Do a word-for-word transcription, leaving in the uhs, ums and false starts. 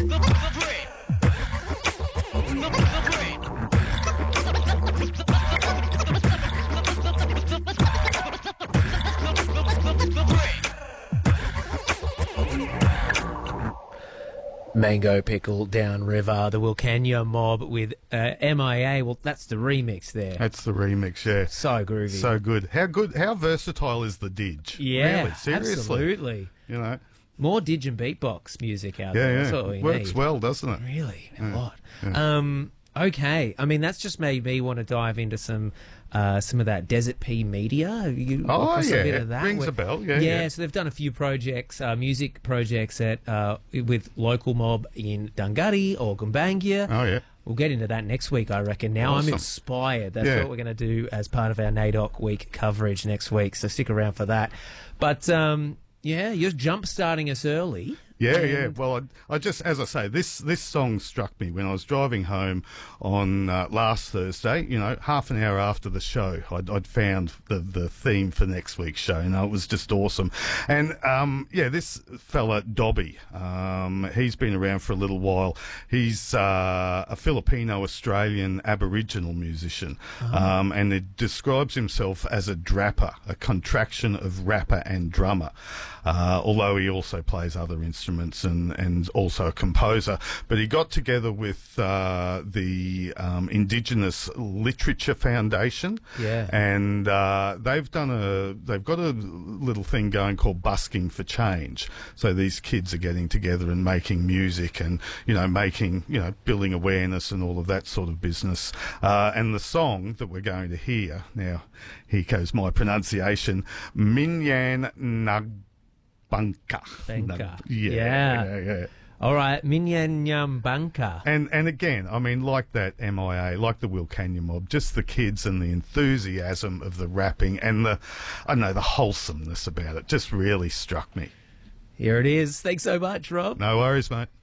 Mango Pickle Downriver, the Wilcannia Mob with uh, M I A. Well, that's the remix there. That's the remix, yeah. So groovy. So good. How good, how versatile is the Didge? Yeah, really, seriously. absolutely. You know. More Didge and beatbox music out yeah, there. Yeah, That's what we it works need. well, doesn't it? Really, a yeah. lot. Yeah. Um, okay, I mean, that's just made me want to dive into some uh, some of that Desert P Media. Have you oh, across yeah. a bit of that? Rings Where, a bell, yeah, yeah. yeah. So they've done a few projects, uh, music projects at uh, with Local Mob in Dungari or Gumbangia. Oh, yeah. We'll get into that next week, I reckon. Now Awesome. I'm inspired. That's Yeah. what we're going to do as part of our NAIDOC week coverage next week, so stick around for that. But, um, yeah, you're jump-starting us early. Yeah, and yeah. Well, I, I just, as I say, this this song struck me when I was driving home on uh, last Thursday. You know, half an hour after the show, I'd, I'd found the the theme for next week's show, and it was just awesome. And um, yeah, this fella Dobby, um, he's been around for a little while. He's uh, a Filipino Australian Aboriginal musician, Oh. um, and it describes himself as a drapper, a contraction of rapper and drummer. Uh, although he also plays other instruments and, and also a composer. But he got together with uh, the um, Indigenous Literature Foundation, Yeah. and uh, they've done a they've got a little thing going called Busking for Change. So these kids are getting together and making music, and you know making you know building awareness and all of that sort of business. Uh, and the song that we're going to hear now, here goes my pronunciation: Minyan Nag. Banka. Banka. Yeah, Yeah. yeah, yeah. All right, Minyanyam Banka. And and again, I mean, like that M I A, like the Wilcannia Mob, just the kids and the enthusiasm of the rapping and the, I don't know, the wholesomeness about it just really struck me. Here it is. Thanks so much, Rob. No worries, mate.